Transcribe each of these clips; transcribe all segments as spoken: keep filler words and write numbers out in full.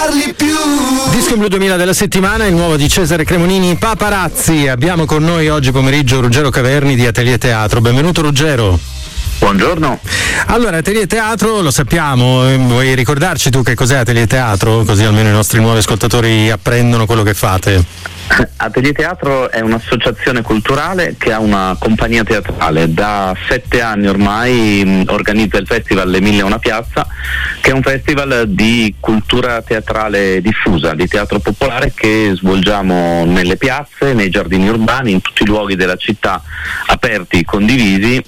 parli più. Disco in blu duemila della settimana, il nuovo di Cesare Cremonini, Paparazzi. Abbiamo con noi oggi pomeriggio Ruggero Caverni di Atelier Teatro. Benvenuto Ruggero. Buongiorno. Allora, Atelier Teatro lo sappiamo, vuoi ricordarci tu che cos'è Atelier Teatro? Così almeno i nostri nuovi ascoltatori apprendono quello che fate. Atelier Teatro è un'associazione culturale che ha una compagnia teatrale. Da sette anni ormai mh, organizza il festival Le Mille e una Piazza, che è un festival di cultura teatrale diffusa, di teatro popolare che svolgiamo nelle piazze, nei giardini urbani, in tutti i luoghi della città aperti, condivisi,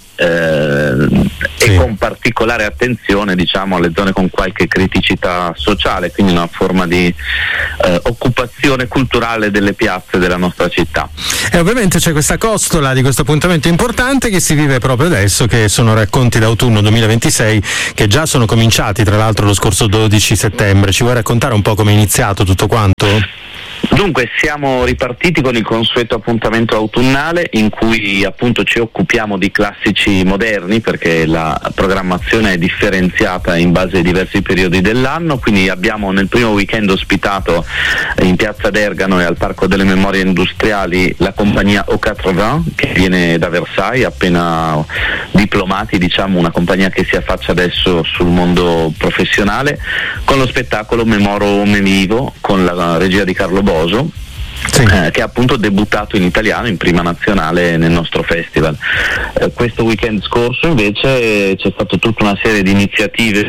eh, sì. E con particolare attenzione, diciamo, alle zone con qualche criticità sociale, quindi una forma di eh, occupazione culturale delle piazze della nostra città. E ovviamente c'è questa costola di questo appuntamento importante che si vive proprio adesso, che sono Racconti d'autunno duemilaventisei, che già sono cominciati tra l'altro lo scorso dodici settembre. Ci vuoi raccontare un po' come è iniziato tutto quanto? Dunque, siamo ripartiti con il consueto appuntamento autunnale in cui appunto ci occupiamo di classici moderni, perché la programmazione è differenziata in base ai diversi periodi dell'anno, quindi abbiamo nel primo weekend ospitato in Piazza d'Ergano e al Parco delle Memorie Industriali la compagnia Au quatre-vingts, che viene da Versailles, appena diplomati, diciamo, una compagnia che si affaccia adesso sul mondo professionale, con lo spettacolo Memoro me vivo, con la regia di Carlo Boso. Sì. Eh, che ha appunto debuttato in italiano in prima nazionale nel nostro festival. Eh, questo weekend scorso invece c'è stata tutta una serie di iniziative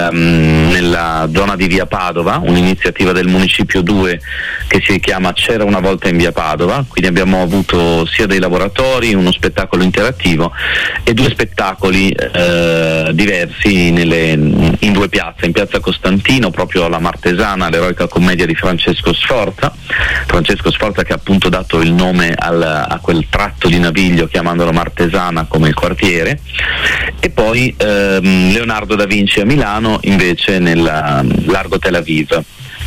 ehm, nella zona di Via Padova, un'iniziativa del Municipio due che si chiama C'era una volta in Via Padova, quindi abbiamo avuto sia dei laboratori, uno spettacolo interattivo e due spettacoli eh, diversi nelle, in due piazze, in Piazza Costantino proprio alla Martesana, l'eroica commedia di Francesco Sforza, Francesco Sforza che ha appunto dato il nome al, a quel tratto di Naviglio chiamandolo Martesana come il quartiere, e poi ehm, Leonardo da Vinci a Milano invece nel Largo Tel Aviv.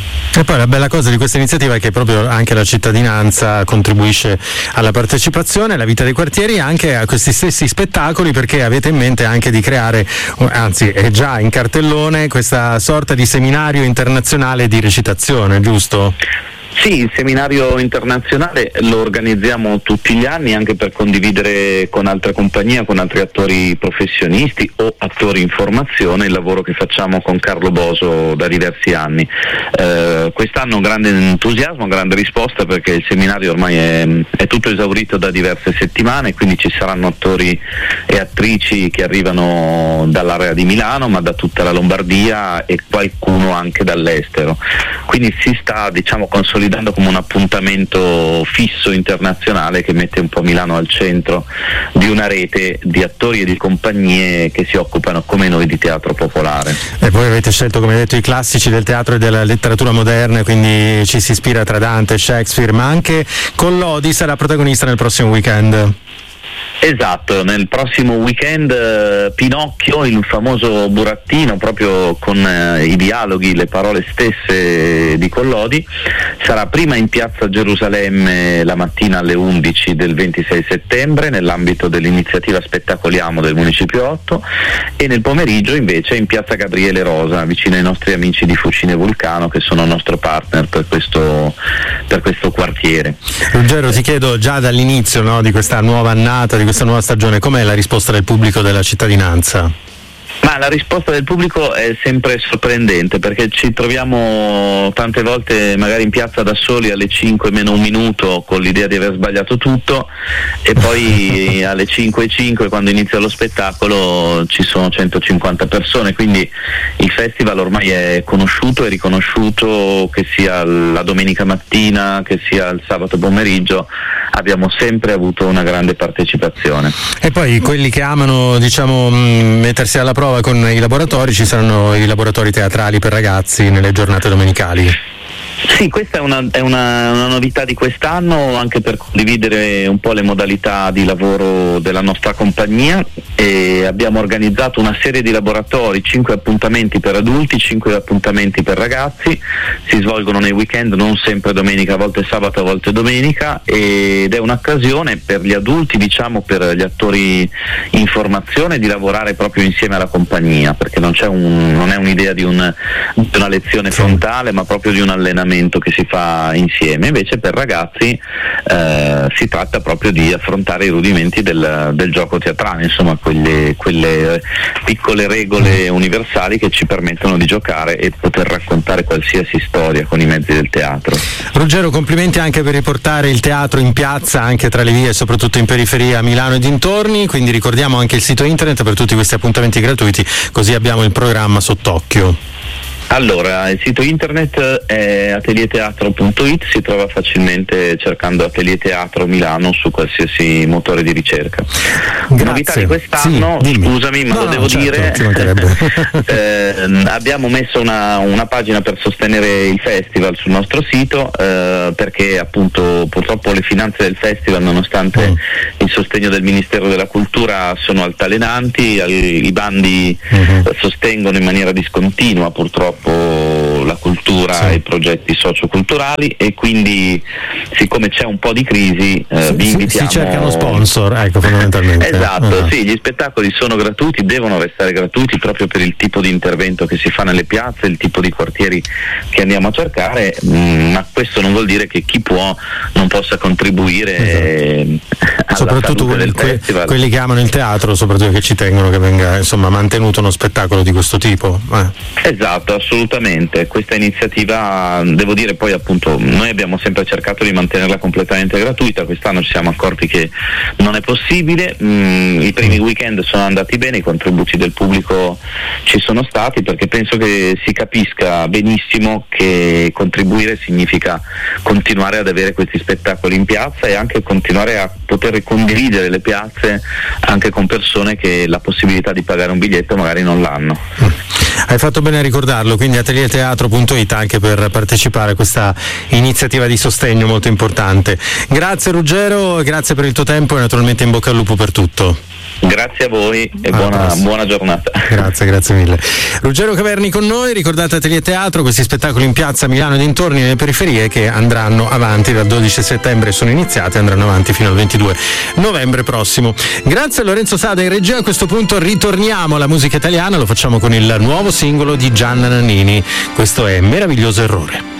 E poi la bella cosa di questa iniziativa è che proprio anche la cittadinanza contribuisce alla partecipazione, alla vita dei quartieri e anche a questi stessi spettacoli, perché avete in mente anche di creare, anzi è già in cartellone, questa sorta di seminario internazionale di recitazione, giusto? Sì, il seminario internazionale lo organizziamo tutti gli anni anche per condividere con altre compagnie, con altri attori professionisti o attori in formazione il lavoro che facciamo con Carlo Boso da diversi anni. Eh, quest'anno un grande entusiasmo, grande risposta, perché il seminario ormai è, è tutto esaurito da diverse settimane, quindi ci saranno attori e attrici che arrivano dall'area di Milano, ma da tutta la Lombardia e qualcuno anche dall'estero. Quindi si sta, diciamo, consolidando come un appuntamento fisso internazionale che mette un po' Milano al centro di una rete di attori e di compagnie che si occupano come noi di teatro popolare. E poi avete scelto, come detto, i classici del teatro e della letteratura moderna, quindi ci si ispira tra Dante e Shakespeare, ma anche Collodi sarà protagonista nel prossimo weekend. Esatto, nel prossimo weekend eh, Pinocchio, il famoso burattino, proprio con eh, i dialoghi, le parole stesse di Collodi, sarà prima in Piazza Gerusalemme la mattina alle undici del ventisei settembre nell'ambito dell'iniziativa Spettacoliamo del Municipio otto, e nel pomeriggio invece in Piazza Gabriele Rosa, vicino ai nostri amici di Fucine Vulcano, che sono il nostro partner per questo, per questo quartiere. Ruggero, ti chiedo già dall'inizio, no, di questa nuova annata, di questa nuova stagione, com'è la risposta del pubblico, della cittadinanza? Ma la risposta del pubblico è sempre sorprendente, perché ci troviamo tante volte magari in piazza da soli alle cinque meno un minuto con l'idea di aver sbagliato tutto, e poi alle cinque e cinque quando inizia lo spettacolo ci sono centocinquanta persone, quindi il festival ormai è conosciuto e riconosciuto, che sia la domenica mattina che sia il sabato pomeriggio abbiamo sempre avuto una grande partecipazione. E poi quelli che amano, diciamo, mettersi alla prova con i laboratori, ci saranno i laboratori teatrali per ragazzi nelle giornate domenicali. Sì, questa è, una, è una, una novità di quest'anno, anche per condividere un po' le modalità di lavoro della nostra compagnia, e abbiamo organizzato una serie di laboratori, cinque appuntamenti per adulti, cinque appuntamenti per ragazzi, si svolgono nei weekend, non sempre domenica, a volte sabato, a volte domenica, ed è un'occasione per gli adulti, diciamo per gli attori in formazione, di lavorare proprio insieme alla compagnia, perché non, c'è un, non è un'idea di, un, di una lezione frontale, ma proprio di un allenamento che si fa insieme. Invece per ragazzi eh, si tratta proprio di affrontare i rudimenti del, del gioco teatrale, insomma quelle, quelle piccole regole universali che ci permettono di giocare e poter raccontare qualsiasi storia con i mezzi del teatro. Ruggero, complimenti anche per riportare il teatro in piazza, anche tra le vie e soprattutto in periferia a Milano e dintorni, quindi ricordiamo anche il sito internet per tutti questi appuntamenti gratuiti, così abbiamo il programma sott'occhio. Allora, il sito internet è atelier teatro punto it, si trova facilmente cercando Atelier Teatro Milano su qualsiasi motore di ricerca. Grazie. Novità di quest'anno, sì, scusami, ma no, lo no, devo certo, dire, eh, abbiamo messo una, una pagina per sostenere il festival sul nostro sito, eh, perché appunto purtroppo le finanze del festival, nonostante mm. il sostegno del Ministero della Cultura, sono altalenanti, i, i bandi mm-hmm. sostengono in maniera discontinua purtroppo la cultura sì. e i progetti socioculturali, e quindi siccome c'è un po' di crisi eh, sì, vi invitiamo. Si cercano sponsor, ecco, fondamentalmente. Esatto, uh-huh. sì, gli spettacoli sono gratuiti, devono restare gratuiti proprio per il tipo di intervento che si fa nelle piazze, il tipo di quartieri che andiamo a cercare, mh, ma questo non vuol dire che chi può non possa contribuire esatto. alla soprattutto quelli, del festival. quelli che amano il teatro, soprattutto che ci tengono che venga insomma mantenuto uno spettacolo di questo tipo. Eh. Esatto, assolutamente. Questa iniziativa, devo dire, poi appunto noi abbiamo sempre cercato di mantenerla completamente gratuita, quest'anno ci siamo accorti che non è possibile, mm, i primi weekend sono andati bene, i contributi del pubblico ci sono stati, perché penso che si capisca benissimo che contribuire significa continuare ad avere questi spettacoli in piazza e anche continuare a poter condividere le piazze anche con persone che la possibilità di pagare un biglietto magari non l'hanno. Hai fatto bene a ricordarlo, quindi atelier teatro punto it anche per partecipare a questa iniziativa di sostegno molto importante. Grazie Ruggero, grazie per il tuo tempo e naturalmente in bocca al lupo per tutto. Grazie a voi e buona, buona giornata. Grazie, grazie mille. Ruggero Caverni con noi, ricordate Atelier Teatro, questi spettacoli in piazza Milano e dintorni, nelle periferie, che andranno avanti dal dodici settembre, sono iniziati, andranno avanti fino al ventidue novembre prossimo. Grazie a Lorenzo Sada in regia. A questo punto ritorniamo alla musica italiana, lo facciamo con il nuovo singolo di Gianna Nannini, questo è Meraviglioso Errore.